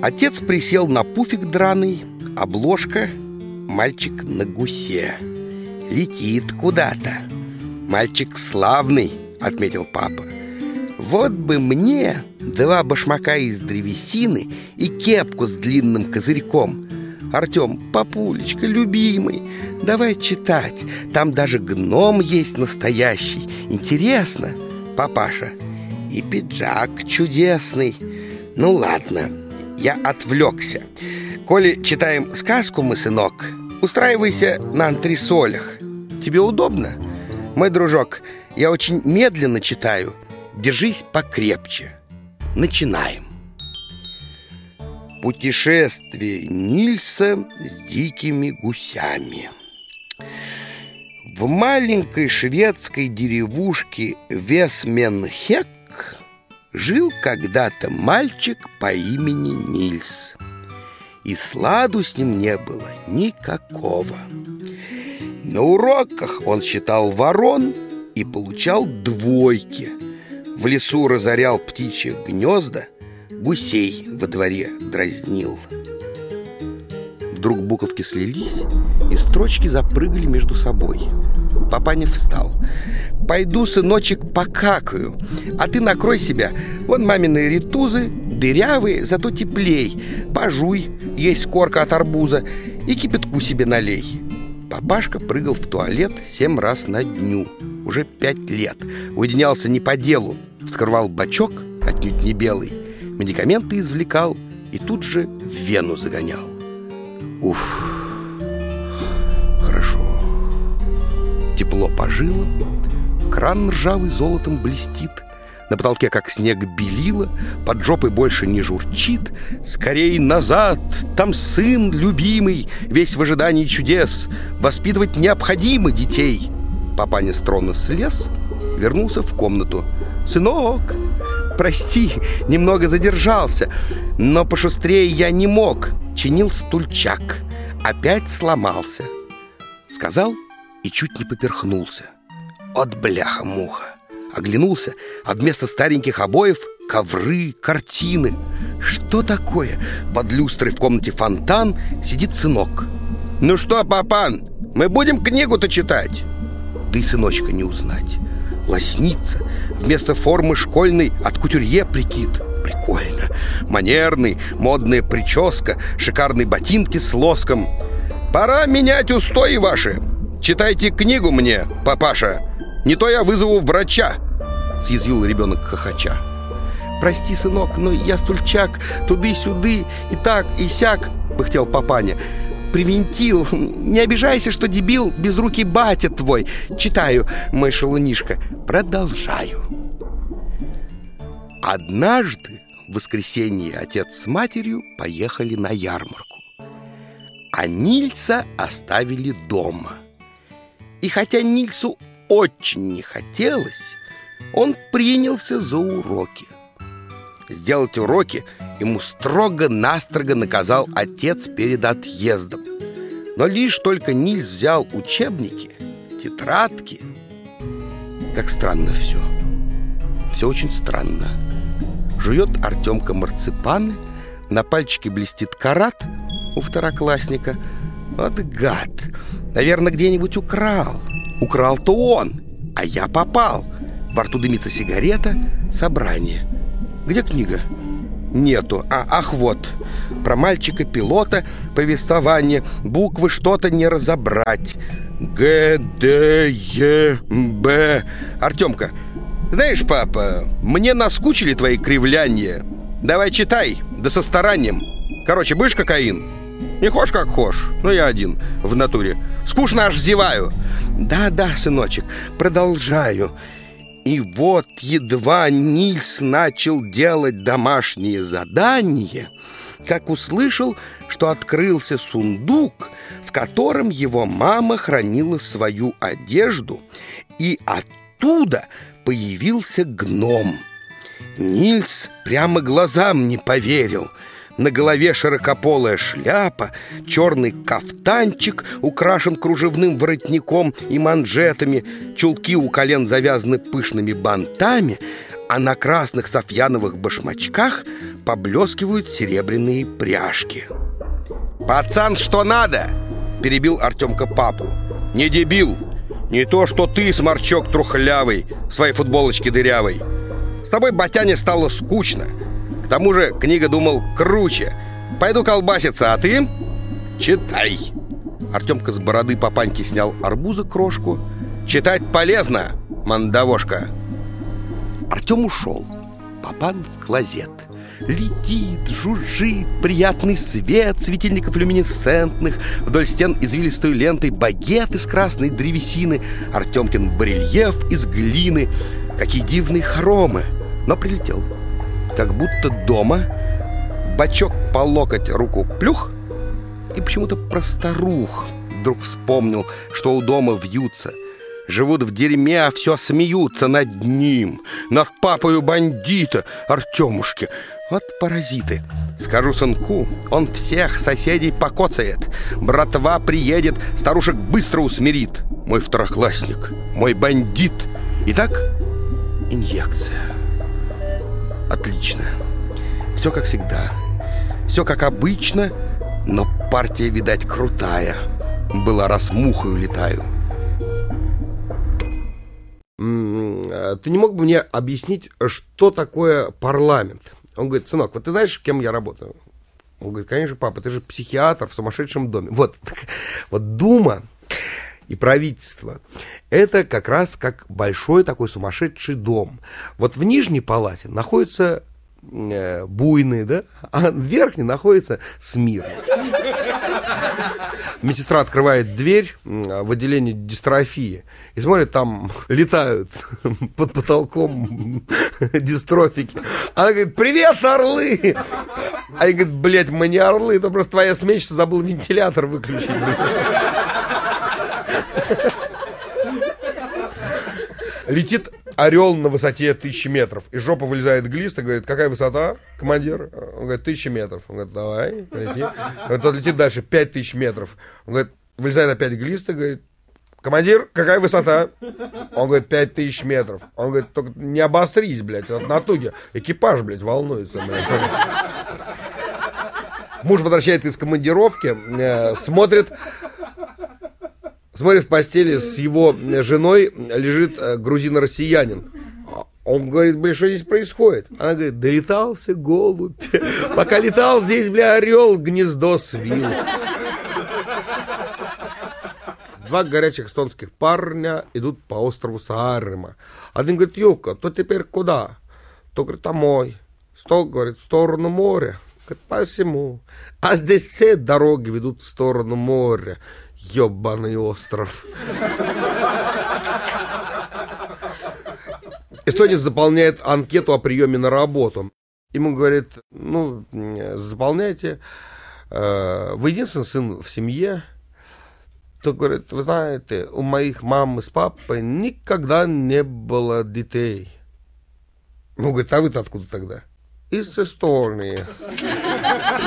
Отец присел на пуфик драный, обложка «Мальчик на гусе». Летит куда-то. «Мальчик славный», — отметил папа. «Вот бы мне 2 башмака из древесины и кепку с длинным козырьком. Артем, папулечка, любимый, давай читать. Там даже гном есть настоящий. Интересно, папаша. И пиджак чудесный. Ну ладно, я отвлекся. Коли читаем сказку мы, сынок, устраивайся на антресолях. Тебе удобно? Мой дружок, я очень медленно читаю. Держись покрепче. Начинаем. Путешествие Нильса с дикими гусями. В маленькой шведской деревушке Весменхек жил когда-то мальчик по имени Нильс. И сладу с ним не было никакого. На уроках он считал ворон и получал 2. В лесу разорял птичьи гнезда, гусей во дворе дразнил. Вдруг буковки слились, и строчки запрыгали между собой. Папаня встал. «Пойду, сыночек, покакаю, а ты накрой себя. Вон мамины ритузы, дырявые, зато теплей. Пожуй, есть корка от арбуза, и кипятку себе налей». Папашка прыгал в туалет 7 раз на дню. Уже 5 лет. Уединялся не по делу. Вскрывал бачок, отнюдь не белый, медикаменты извлекал и тут же в вену загонял. Уф, хорошо. Тепло по жилам, кран ржавый золотом блестит, на потолке, как снег, белила, под жопой больше не журчит. Скорей назад, там сын любимый, весь в ожидании чудес. Воспитывать необходимо детей. Папаня с трона слез, вернулся в комнату. «Сынок, прости, немного задержался, но пошустрее я не мог. Чинил стульчак, опять сломался». Сказал и чуть не поперхнулся. От бляха-муха. Оглянулся, а вместо стареньких обоев ковры, картины. Что такое? Под люстрой в комнате фонтан сидит сынок. «Ну что, папан, мы будем книгу-то читать?» Да и сыночка не узнать. Лосница, вместо формы школьной от кутюрье прикид. Прикольно. Манерный, модная прическа, шикарные ботинки с лоском. «Пора менять устои ваши. Читайте книгу мне, папаша. Не то я вызову врача», — съязвил ребенок хохоча. «Прости, сынок, но я стульчак туды-сюды, и так, и сяк», — пыхтел папаня. «Привинтил. Не обижайся, что дебил, безрукий батя твой. Читаю, мой шалунишка. Продолжаю». Однажды в воскресенье отец с матерью поехали на ярмарку, а Нильса оставили дома. И хотя Нильсу очень не хотелось, он принялся за уроки. Сделать уроки ему строго-настрого наказал отец перед отъездом. Но лишь только Нильс взял учебники, тетрадки. Как странно все. Все очень странно. Жует Артемка марципаны, на пальчике блестит карат у второклассника. Вот гад. Наверное, где-нибудь украл. Украл-то он, а я попал. Во рту дымится сигарета, собрание. Где книга? Нету. Ах, вот. Про мальчика-пилота, повествование, буквы что-то не разобрать. Г, Д, Е, Б. Артемка, знаешь, папа, мне наскучили твои кривляния. Давай читай, да со старанием. Короче, будешь кокаин? Не хошь как хошь, но я один в натуре. Скучно аж зеваю. Да, сыночек, продолжаю. И вот едва Нильс начал делать домашние задания, как услышал, что открылся сундук, в котором его мама хранила свою одежду, и оттуда появился гном. Нильс прямо глазам не поверил. На голове широкополая шляпа, черный кафтанчик украшен кружевным воротником и манжетами, чулки у колен завязаны пышными бантами, а на красных софьяновых башмачках поблескивают серебряные пряжки. «Пацан, что надо?» — перебил Артемка папу. «Не дебил! Не то, что ты, сморчок трухлявый, в своей футболочке дырявой. С тобой, батяне, стало скучно. К тому же книга, думал, круче. Пойду колбаситься, а ты читай». Артемка с бороды папаньки снял арбуза крошку. «Читать полезно, мандавошка». Артем ушел. Папан в клозет. Летит, жужжит, приятный свет светильников люминесцентных, вдоль стен извилистой лентой багет из красной древесины, Артемкин барельеф из глины. Какие дивные хоромы! Но прилетел. Как будто дома. Бачок по локоть, руку плюх. И почему-то про старух вдруг вспомнил, что у дома вьются. Живут в дерьме, а все смеются над ним, над папою бандита, Артемушки. Вот паразиты. Скажу сынку, он всех соседей покоцает. Братва приедет, старушек быстро усмирит. Мой второклассник, мой бандит. Итак, инъекция. Отлично. Все как всегда. Все как обычно, но партия, видать, крутая. Была, раз мухой улетаю. Ты не мог бы мне объяснить, что такое парламент? Он говорит: сынок, вот ты знаешь, кем я работаю? Он говорит: конечно, папа, ты же психиатр в сумасшедшем доме. Вот Дума и правительство — это как раз как большой такой сумасшедший дом. Вот в нижней палате находится буйный, да, а в верхней находится смирный. Медсестра открывает дверь в отделение дистрофии и смотрит, там летают под потолком дистрофики. Она говорит: привет, орлы! Они говорят: блядь, мы не орлы, это просто твоя сменщица забыла вентилятор выключить. Летит орел на высоте 1000 метров. Из жопы вылезает глист и говорит: какая высота, командир? Он говорит: 1000 метров. Он говорит: давай, лети. Тот летит дальше 5000 метров. Он говорит, вылезает опять глист и говорит: командир, какая высота? Он говорит: 5000 метров. Он говорит: только не обострись, блядь, от натуги. Экипаж, блядь, волнуется, блядь. Муж возвращается из командировки, смотрит в постели с его женой лежит грузино-россиянин. Он говорит: бля, что здесь происходит? Она говорит: долетался голубь. Пока летал, здесь, бля, орел гнездо свил. Два горячих эстонских парня идут по острову Саарема. Один говорит: Юка, то теперь куда? То, говорит, домой. Сто, говорит, в сторону моря. Говорит: посему. А здесь все дороги ведут в сторону моря. Ёбаный остров. Эстонец заполняет анкету о приеме на работу. Ему говорит: ну, заполняйте. Вы единственный сын в семье. То говорит: вы знаете, у моих мамы с папой никогда не было детей. Ну, говорит: а вы-то откуда тогда? Из Эстонии.